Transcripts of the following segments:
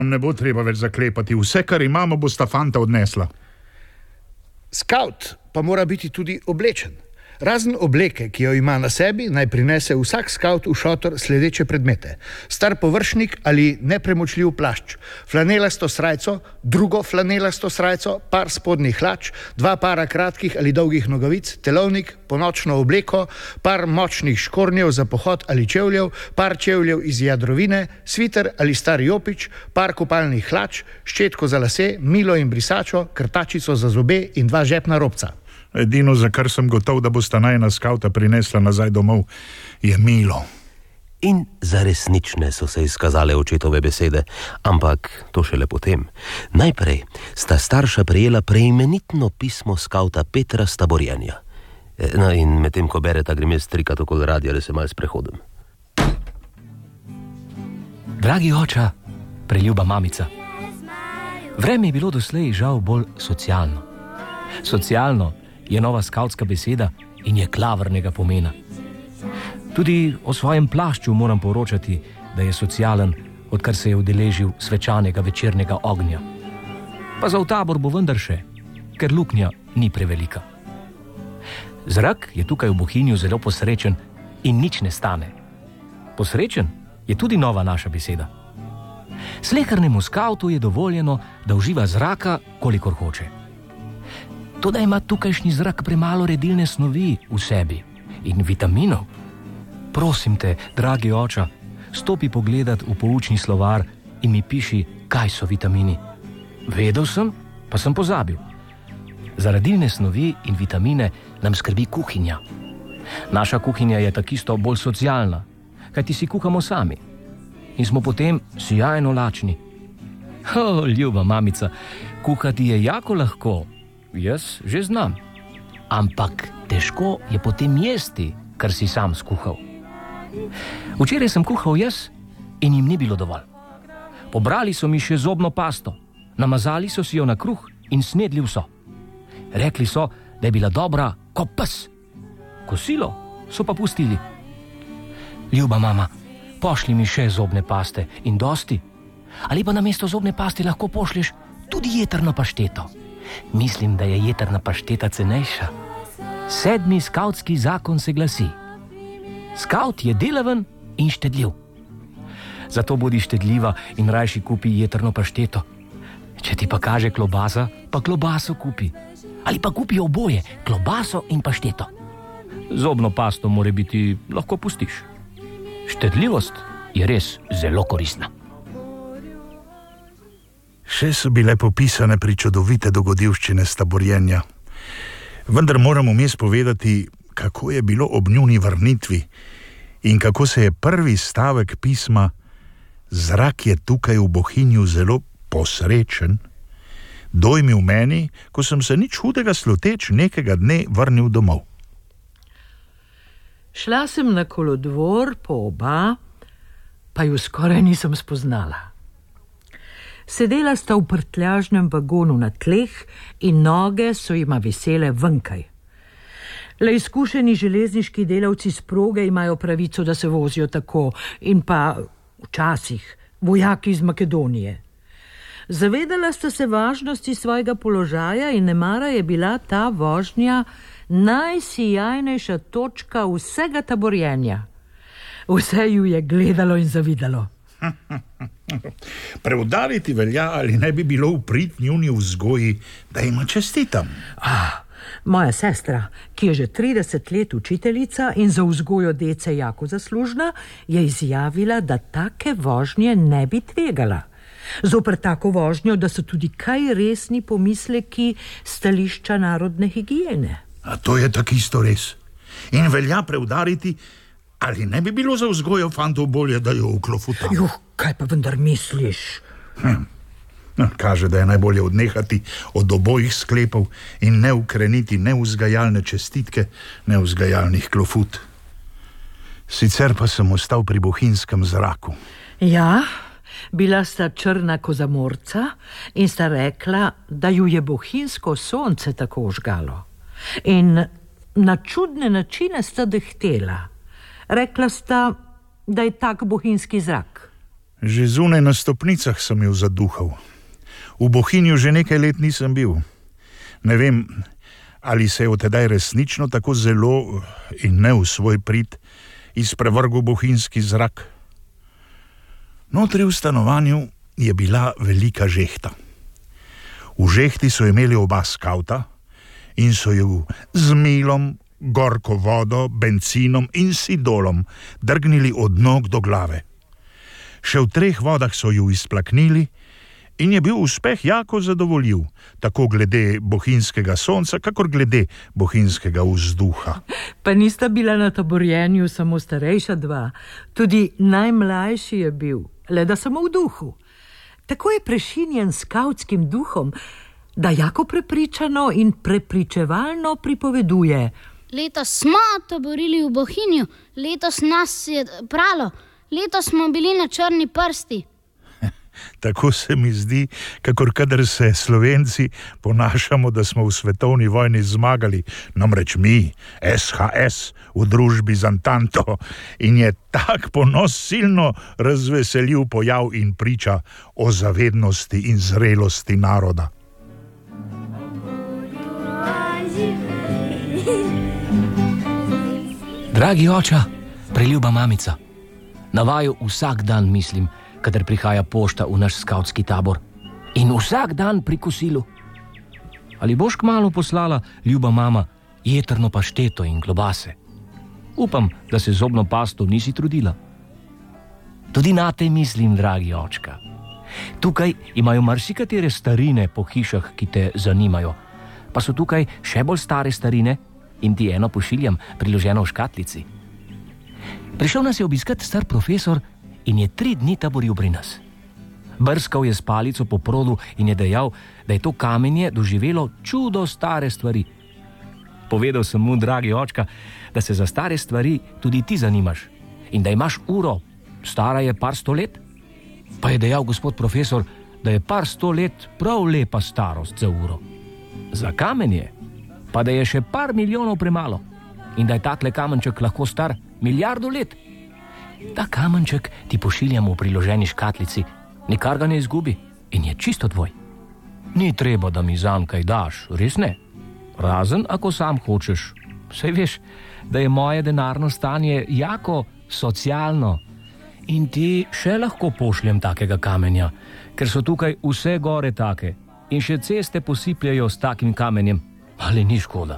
Ne bo treba več zaklepati. Vse, kar imamo, bo sta fanta odnesla. Skavt pa mora biti tudi oblečen. Razen obleke, ki jo ima na sebi, naj prinese vsak skavt v šotor sledeče predmete. Star površnik ali nepremočljiv plašč, flanelasto srajco, drugo flanelasto srajco, par spodnjih hlač, 2 para kratkih ali dolgih nogavic, telovnik, ponočno obleko, par močnih škornjev za pohod ali čevljev, par čevljev iz jadrovine, sviter ali star jopič, par kopalnih hlač, ščetko za lase, milo in brisačo, krtačico za zobe in 2 žepna robca. Edino, za kar sem gotov, da bosta najina skavta prinesla nazaj domov, je milo. In za resnične so se izkazale očetove besede, ampak to šele potem. Najprej sta starša prejela preimenitno pismo skavta Petra s Taborjenja. No, in medtem, ko bereta, grem jaz strikat okoli radia, da se malo sprehodim. Dragi oča, preljuba mamica, vreme je bilo doslej žal bolj socialno. Socialno je nova skavtska beseda in je klavrnega pomena. Tudi o svojem plašču moram poročati, da je socialen, odkar se je udeležil svečanega večernega ognja. Pa za v tabor bo vendar še, ker luknja ni prevelika. Zrak je tukaj v Bohinju zelo posrečen in nič ne stane. Posrečen je tudi nova naša beseda. Slehernemu skavtu je dovoljeno, da uživa zraka, kolikor hoče. Toda ima tukajšnji zrak premalo redilne snovi v sebi in vitaminov. Prosim te, dragi oča, stopi pogledat v poučni slovar in mi piši, kaj so vitamini. Vedel sem, pa sem pozabil. Za redilne snovi in vitamine nam skrbi kuhinja. Naša kuhinja je takisto bolj socialna, kajti si kuhamo sami in smo potem sijajno lačni. Ljuba mamica, kuhati je jako lahko. Jaz že znam, ampak težko je potem jesti, kar si sam skuhal. Včeraj sem kuhal jaz in jim ni bilo dovolj. Pobrali so mi še zobno pasto, namazali so si jo na kruh in snedli vso. Rekli so, da je bila dobra kot pes. Kosilo so pa pustili. Ljuba mama, pošli mi še zobne paste in dosti. Ali pa namesto zobne paste lahko pošlješ tudi jetrno pašteto. Mislim, da je jetrna pašteta cenejša. 7. skavtski zakon se glasi: skavt je delaven in štedljiv. Zato bodi štedljiva in rajši kupi jetrno pašteto. Če ti pa kaže klobasa, pa klobaso kupi. Ali pa kupi oboje, klobaso in pašteto. Zobno pasto more biti lahko pustiš. Štedljivost je res zelo koristna. Še so bile popisane pričudovite dogodivščine s Taborjenja. Vendar moram vmes povedati, kako je bilo ob njuni vrnitvi in kako se je prvi stavek pisma "Zrak je tukaj v Bohinju zelo posrečen" dojmil meni, ko sem se nič hudega sluteč nekega dne vrnil domov. Šla sem na kolodvor po oba, pa ju skoraj nisem spoznala. Sedela sta v prtljažnem vagonu na tleh in noge so jima visele venkaj. Le izkušeni železniški delavci s proge imajo pravico, da se vozijo tako, in pa včasih vojaki iz Makedonije. Zavedala sta se važnosti svojega položaja in nemara je bila ta vožnja najsijajnejša točka vsega Taborjenja. Vse ju je gledalo in zavidalo. Preudariti velja, ali ne bi bilo v prid njuni vzgoji, da jima čestitam. Moja sestra, ki je že 30 let učiteljica in za vzgojo dece jako zaslužna, je izjavila, da take vožnje ne bi tvegala. Zoper tako vožnjo, da so tudi kaj resni pomisleki stališča narodne higiene. A to je takisto res. In velja preudariti, ali ne bi bilo za vzgojo fantov bolje, da jo uklofutam. Kaj pa vendar misliš? Kaže, da je najbolje odnehati od obojih sklepov in ne ukreniti ne vzgajalne čestitke, ne vzgajalnih klofut. Sicer pa sem ostal pri bohinjskem zraku. Ja, bila sta črna kozamorca in sta rekla, da ju je bohinjsko sonce tako ožgalo. In na čudne načine sta dehtela. Rekla sta, da je tak bohinjski zrak. Že zunaj na stopnicah sem jo zaduhal. V Bohinju že nekaj let nisem bil. Ne vem, ali se je od tedaj resnično tako zelo in ne v svoj prid izprevrgel bohinjski zrak. Notri v stanovanju je bila velika žehta. V žehti so imeli oba skavta in so ju z milom, gorko vodo, bencinom in sidolom drgnili od nog do glave. Še v 3 vodah so ju izplaknili in je bil uspeh jako zadovoljiv, tako glede bohinjskega sonca, kakor glede bohinjskega vzduha. Pa nista bila na taborjenju samo starejša 2, tudi najmlajši je bil, le da samo v duhu. Tako je prešinjen skavtskim duhom, da jako prepričano in prepričevalno pripoveduje: letos smo taborili v Bohinju, letos nas je pralo, letos smo bili na Črni prsti. Tako se mi zdi, kakor kadar se Slovenci ponašamo, da smo v svetovni vojni zmagali, namreč mi, SHS, v družbi z Antanto, in je tak ponos silno razveseljiv pojav in priča o zavednosti in zrelosti naroda. Dragi oča, preljuba mamica, na vaju vsak dan mislim, kadar prihaja pošta v naš skavtski tabor. In vsak dan pri kosilu. Ali boš kmalu poslala, ljuba mama, jetrno pašteto in klobase? Upam, da se zobno pasto nisi trudila. Tudi na te mislim, dragi očka. Tukaj imajo marsikatere starine po hišah, ki te zanimajo. Pa so tukaj še bolj stare starine in ti eno pošiljam, priloženo v škatlici. Prišel nas je obiskat star profesor in je 3 dni taboril pri nas. Brskal je s palico po produ in je dejal, da je to kamenje doživelo čudo stare stvari. Povedal sem mu, dragi očka, da se za stare stvari tudi ti zanimaš in da imaš uro, stara je par 100 let. Pa je dejal gospod profesor, da je par 100 let prav lepa starost za uro. Za kamenje pa da je še par milijonov premalo in da je takle kamenček lahko star 1 milijardo let. Ta kamenček ti pošiljam v priloženi škatlici, nikar ga ne izgubi in je čisto tvoj. Ni treba, da mi zanj kaj daš, res ne. Razen, ako sam hočeš. Saj veš, da je moje denarno stanje jako socialno in ti še lahko pošljem takega kamenja, ker so tukaj vse gore take in še ceste posipljajo s takim kamenjem, ali ni škoda.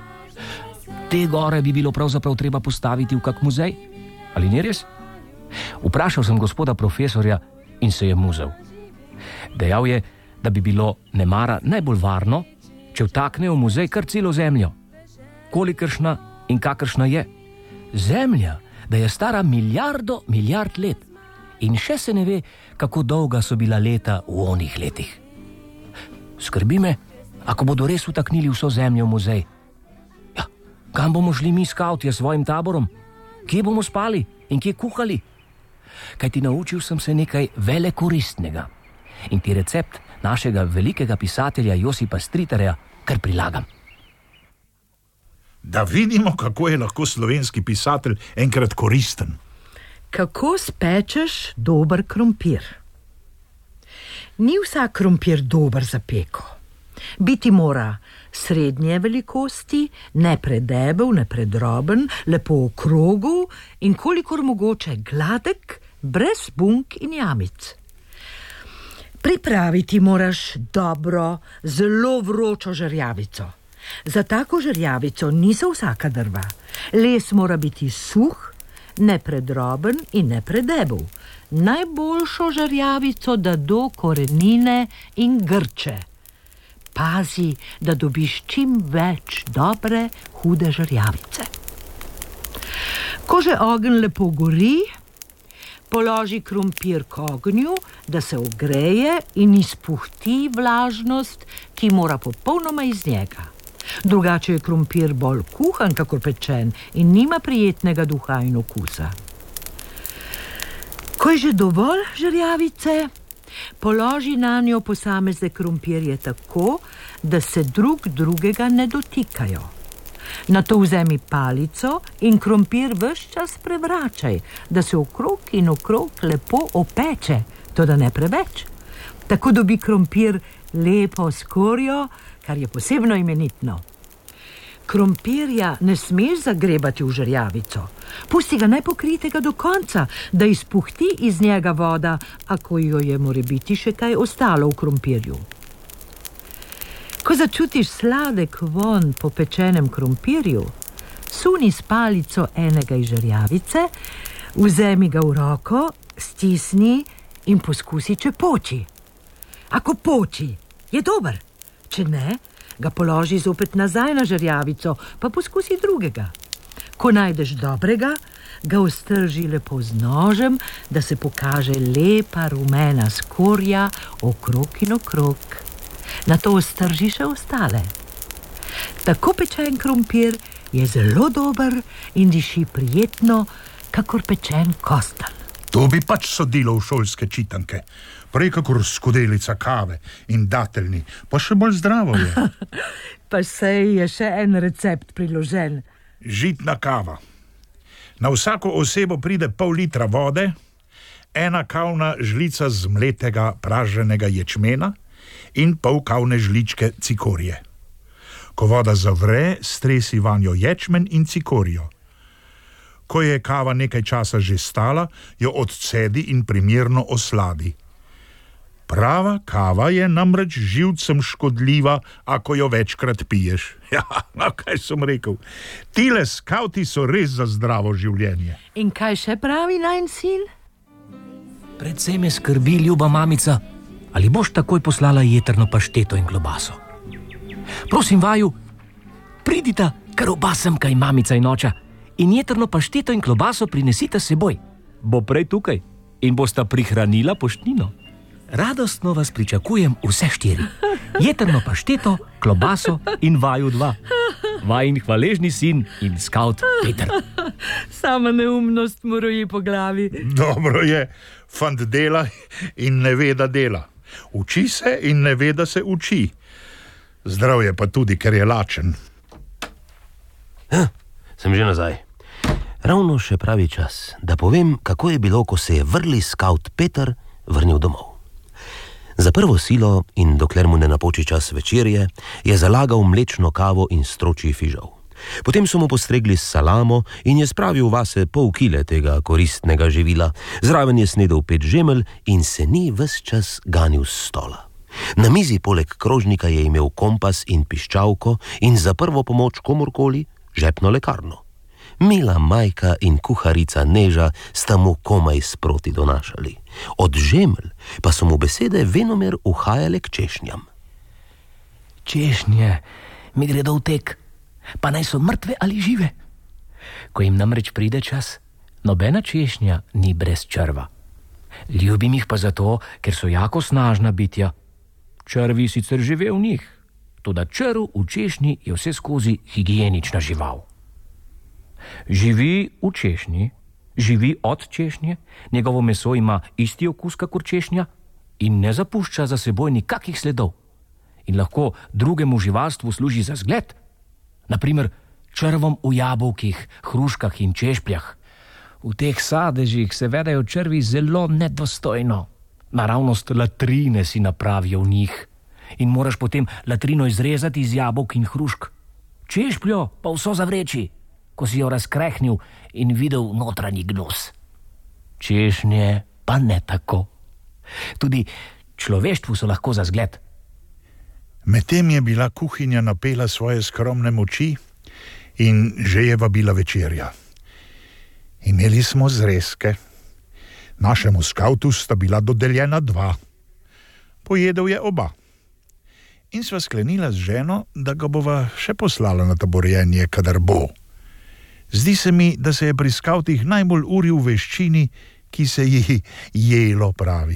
Te gore bi bilo pravzaprav treba postaviti v kak muzej, ali ni res? Vprašal sem gospoda profesorja in se je muzel. Dejal je, da bi bilo nemara najbolj varno, če vtakne v muzej kar celo zemljo. Kolikršna in kakršna je. Zemlja, da je stara 1 milijard let in še se ne ve, kako dolga so bila leta v onih letih. Skrbi me, ako bodo res vtaknili vso zemljo v muzej. Ja, kam bomo šli mi skavtje s svojim taborom? Kje bomo spali in kje kuhali? Kajti naučil sem se nekaj velekoristnega in ti recept našega velikega pisatelja Josipa Stritarja kar prilagam. Da vidimo, kako je lahko slovenski pisatelj enkrat koristen. Kako spečeš dober krompir? Ni vsak krompir dober za peko. Biti mora srednje velikosti, ne predebel, ne predroben, lepo v krogu in kolikor mogoče gladek, brez bunk in jamic. Pripraviti moraš dobro, zelo vročo žerjavico. Za tako žerjavico niso vsaka drva. Les mora biti suh, ne predroben in ne predebel. Najboljšo žerjavico da do korenine in grče. Pazi, da dobiš čim več dobre, hude žerjavice. Ko že ogenj lepo gori, položi krompir k ognju, da se ogreje in izpuhti vlažnost, ki mora popolnoma iz njega. Drugače je krompir bolj kuhan, kakor pečen in nima prijetnega duha in okusa. Ko je že dovolj žerjavice, položi nanjo posamezne krompirje tako, da se drug drugega ne dotikajo. Nato vzemi palico in krompir ves čas prevračaj, da se okrog in okrog lepo opeče, to da ne preveč. Tako dobi krompir lepo skorjo, kar je posebno imenitno. Krompirja ne smeš zagrebati v žerjavico. Pusti ga nepokritega do konca, da izpuhti iz njega voda, ako jo je morebiti še kaj ostalo v krompirju. Ko začutiš sladek vonj po pečenem krompirju, suni s palico enega iz žerjavice, vzemi ga v roko, stisni in poskusi, če poči. Ako poči, je dober. Če ne, ga položi zopet nazaj na žerjavico, pa poskusi drugega. Ko najdeš dobrega, ga ostrži lepo z nožem, da se pokaže lepa rumena skorja okrog in okrog. Nato ostrži še ostale. Tako pečen krompir je zelo dober in diši prijetno, kakor pečen kostan. To bi pač sodilo v šolske čitanke. Prej kakor skodelica kave in dateljni, pa še bolj zdravo je. Pa sej je še en recept priložen. Žitna kava. Na vsako osebo pride pol litra vode, 1 kavna žlica zmletega praženega ječmena in pol kavne žličke cikorije. Ko voda zavre, stresi vanjo ječmen in cikorijo. Ko je kava nekaj časa že stala, jo odcedi in primerno osladi. Prava kava je namreč živcem škodljiva, ako jo večkrat piješ. Ja, no, kaj sem rekel. Tile skavti so res za zdravo življenje. In kaj še pravi najin sin? Predvsem me skrbi, ljuba mamica, ali boš takoj poslala jetrno pašteto in klobaso. Prosim vaju, pridita, kar oba sem kaj mamica in oča, in jetrno pašteto in klobaso prinesita seboj. Bo prej tukaj in bosta prihranila poštnino. Radostno vas pričakujem vse 4. Jetrno pašteto, klobaso in vaju 2. Vajin hvaležni sin in skavt Peter. Sama neumnost mu roji po glavi. Dobro je, fant dela in ne ve, da dela. Uči se in ne ve, da se uči. Zdrav je pa tudi, ker je lačen. Sem že nazaj. Ravno še pravi čas, da povem, kako je bilo, ko se je vrli skavt Peter vrnil domov. Za prvo silo in dokler mu ne napoči čas večerje, je zalagal mlečno kavo in stročji fižol. Potem so mu postregli s salamo in je spravil vase pol kile tega koristnega živila. Zraven je snedel 5 žemelj in se ni ves čas ganil s stola. Na mizi poleg krožnika je imel kompas in piščalko in za prvo pomoč komorkoli žepno lekarno. Mila majka in kuharica Neža sta mu komaj sproti donašali. Od žemelj pa so mu besede venomer uhajale k češnjam. Češnje mi gredo v tek, pa naj so mrtve ali žive. Ko jim namreč pride čas, nobena češnja ni brez črva. Ljubim jih pa zato, ker so jako snažna bitja. Črvi sicer žive v njih, toda črv v češnji je vse skozi higienična žival. Živi v češnji, živi od češnje, njegovo meso ima isti okus kakor češnja in ne zapušča za seboj nikakih sledov. In lahko drugemu živalstvu služi za zgled. Naprimer, črvom v jabolkih, hruškah in češpljah. V teh sadežih se vedajo črvi zelo nedostojno. Naravnost latrine si napravijo v njih in moraš potem latrino izrezati iz jabolk in hrušk. Češpljo pa vso zavreči, ko si jo razkrehnil in videl notranji gnus. Češnje pa ne tako. Tudi človeštvu so lahko za zgled. Medtem je bila kuhinja napela svoje skromne moči in že je vabila večerja. Imeli smo zrezke. Našemu skavtu sta bila dodeljena 2. Pojedel je oba. In sva sklenila z ženo, da ga bova še poslala na taborjenje, kadar bo. Zdi se mi, da se je pri skavtih najbolj uril v veščini, ki se ji jelo pravi.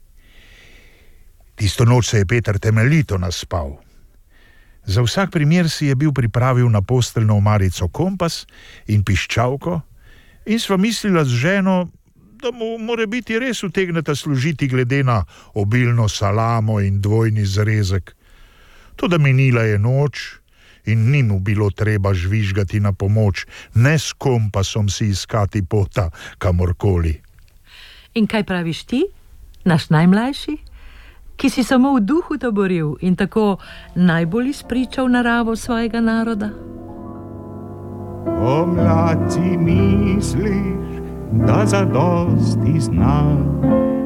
Tisto noč se je Peter temeljito naspal. Za vsak primer si je bil pripravil na posteljno omarico kompas in piščalko in sva mislila z ženo, da mu more biti res utegneta služiti glede na obilno salamo in dvojni zrezek. Toda minila je noč in ni mu bilo treba žvižgati na pomoč, ne s kompasom si iskati pota kamorkoli. In kaj praviš ti, naš najmlajši, ki si samo v duhu taboril in tako najbolj izpričal naravo svojega naroda? O mladci misliš, da zadosti znam,